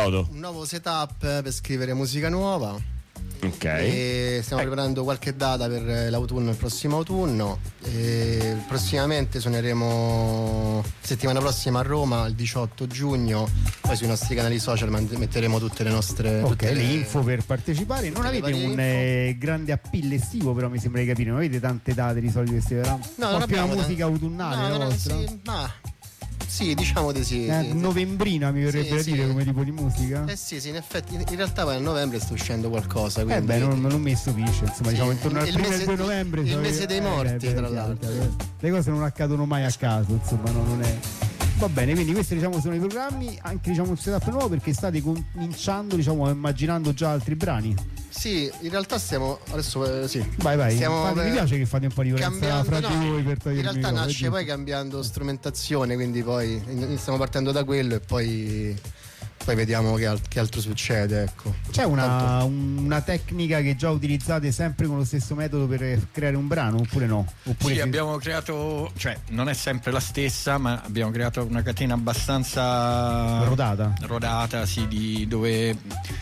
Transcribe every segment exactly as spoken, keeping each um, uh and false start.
chiodo. Un nuovo setup per scrivere musica nuova. Ok. E stiamo eh. preparando qualche data per l'autunno, il prossimo autunno. E prossimamente suoneremo settimana prossima a Roma il diciotto giugno. Poi sui nostri canali social metteremo tutte le nostre ok, tutte le le info per partecipare. Non avete un eh, grande appeal estivo, però mi sembra di capire, non avete tante date di solito che si vedrà? No, un po' più la t- musica autunnale, no, la no, vostra? Sì, ma sì, diciamo di sì, eh, sì novembrina mi verrebbe sì, da dire sì. come tipo di musica. Eh sì, sì, in effetti in realtà poi a novembre sta uscendo qualcosa, quindi... Eh beh, non, non mi stupisce, insomma, sì, diciamo intorno al primo e il due novembre. Il so mese io, dei eh, morti, beh, tra chiaro, l'altro. chiaro. Le cose non accadono mai a caso, insomma, no, non è... Va bene, quindi questi diciamo sono i programmi, anche diciamo un setup nuovo perché state cominciando, diciamo, immaginando già altri brani. Sì, in realtà stiamo adesso eh, sì. Vai vai, stiamo, Infatti, eh, mi piace che fate un po' di violenza fra no, di voi per togliere in realtà il nasce poi cambiando strumentazione, quindi poi stiamo partendo da quello e poi poi vediamo che, al- che altro succede, ecco. C'è una, Tanto... una tecnica che già utilizzate sempre con lo stesso metodo per creare un brano oppure no? Oppure sì, se... abbiamo creato, cioè non è sempre la stessa, ma abbiamo creato una catena abbastanza rodata, rodata sì, di, dove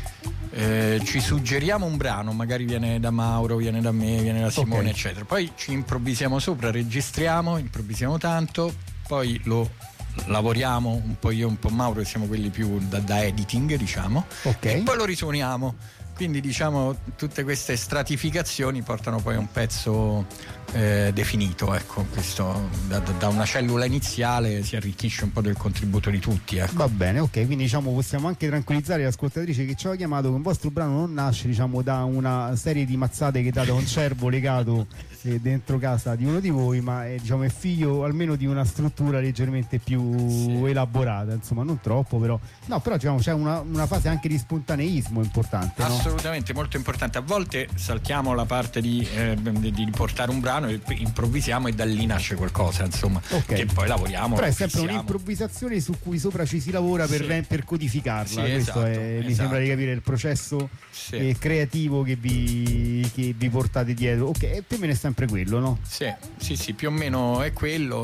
eh, ci suggeriamo un brano, magari viene da Mauro, viene da me, viene da Simone, okay. eccetera. Poi ci improvvisiamo sopra, registriamo, improvvisiamo tanto, poi lo lavoriamo un po' io, un po' Mauro, che siamo quelli più da, da editing, diciamo, okay. e poi lo risuoniamo. Quindi diciamo tutte queste stratificazioni portano poi a un pezzo eh, definito, ecco, questo da, da una cellula iniziale si arricchisce un po' del contributo di tutti, ecco. Va bene, ok, quindi diciamo possiamo anche tranquillizzare l'ascoltatrice che ci ha chiamato che un vostro brano non nasce diciamo da una serie di mazzate che date a un cervo legato eh, dentro casa di uno di voi, ma è, diciamo, è figlio almeno di una struttura leggermente più sì. elaborata, insomma non troppo però, no però diciamo c'è una, una fase anche di spontaneismo importante, no? Assolutamente, molto importante. A volte saltiamo la parte di, eh, di, di portare un brano e improvvisiamo e da lì nasce qualcosa, insomma, okay. che poi lavoriamo. Però è sempre fissiamo. Un'improvvisazione su cui sopra ci si lavora per, sì. per codificarla. Sì, questo esatto, è, esatto. mi sembra di capire il processo sì. eh, creativo che vi, che vi portate dietro. Ok, e più o meno è sempre quello, no? Sì, sì, sì, più o meno è quello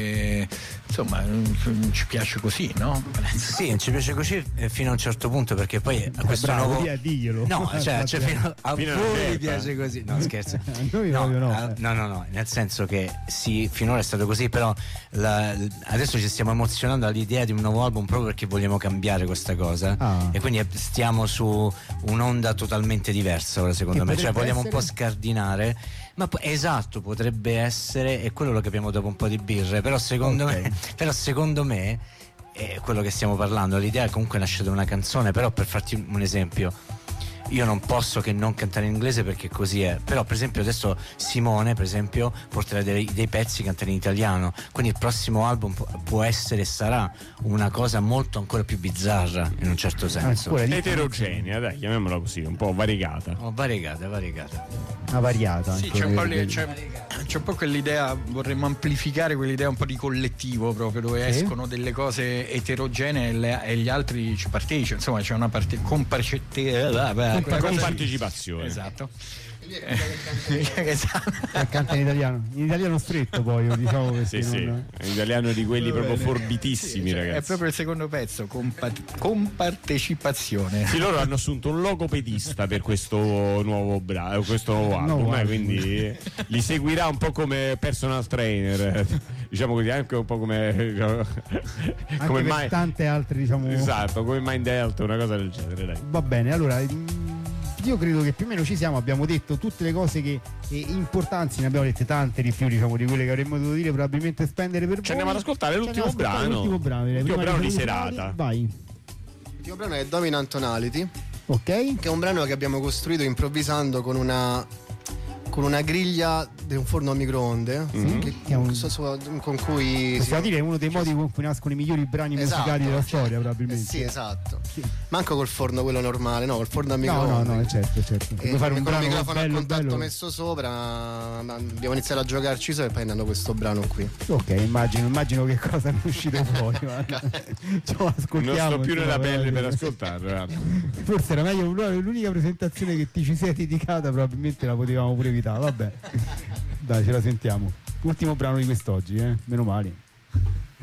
e insomma ci piace così, no? Sì, ci piace così fino a un certo punto, perché poi a questo bravo, nuovo... via, diglielo. No, cioè, cioè fino a fino voi piace così. No, scherzo. A noi no, no, no, no, no, no, nel senso che sì, finora è stato così, però la, adesso ci stiamo emozionando all'idea di un nuovo album proprio perché vogliamo cambiare questa cosa ah. e quindi stiamo su un'onda totalmente diversa ora secondo che me, cioè vogliamo essere? un po' scardinare, ma po- esatto, potrebbe essere, e quello lo capiamo dopo un po' di birre, però secondo okay. me però secondo me è quello che stiamo parlando, l'idea comunque nasce da una canzone, però per farti un esempio, io non posso che non cantare in inglese perché così è, però per esempio adesso Simone per esempio porterà dei, dei pezzi cantare in italiano, quindi il prossimo album pu- può essere e sarà una cosa molto ancora più bizzarra in un certo senso, ah, eterogenea, dai, chiamiamola così, un po' variegata. oh, variegata, variegata una variata sì, c'è un, po le, c'è, c'è un po' quell'idea, vorremmo amplificare quell'idea un po' di collettivo proprio, dove sì. escono delle cose eterogenee e, le, e gli altri ci partecipano, insomma c'è una parte comparce- con partecipazione, esatto. Canta in italiano, in italiano stretto poi diciamo sì, sì. non... in italiano di quelli proprio forbitissimi, sì, cioè, ragazzi. È proprio il secondo pezzo, compa- compartecipazione. Sì, loro hanno assunto un logopedista per questo nuovo brano, questo nuovo album, no, eh, quindi li seguirà un po' come personal trainer, diciamo così, anche un po' come anche come per mai... tante altre, diciamo, esatto, come Mind Health, una cosa del genere, dai. Va bene, allora io credo che più o meno ci siamo, abbiamo detto tutte le cose che eh, importanti, ne abbiamo dette tante di più, diciamo, di quelle che avremmo dovuto dire, probabilmente spendere per ci voi. andiamo ad ascoltare l'ultimo Ci andiamo ad brano, l'ultimo brano, l'ultimo brano di salutare. serata. Vai. L'ultimo brano è Dominant Tonality, ok, che è un brano che abbiamo costruito improvvisando con una con una griglia di un forno a microonde, mm-hmm. che, che è un... so, so, con cui possiamo si... dire è uno dei modi con cui nascono i migliori brani esatto, musicali della cioè, storia, probabilmente. Eh sì, esatto. Sì. Manco col forno quello normale, no, col forno a No, microonde. no, no, certo, certo. E fare un con brano il microfono bello, a contatto bello. messo sopra, abbiamo iniziato a giocarci sopra e poi è nato questo brano qui. Ok, immagino, immagino che cosa ne uscite fuori. Cioè, non sto più nella pelle per ascoltarlo. Forse era meglio, l'unica presentazione che ti ci sei dedicata probabilmente la potevamo pure evitare. Vabbè, dai, ce la sentiamo. Ultimo brano di quest'oggi, eh? Meno male.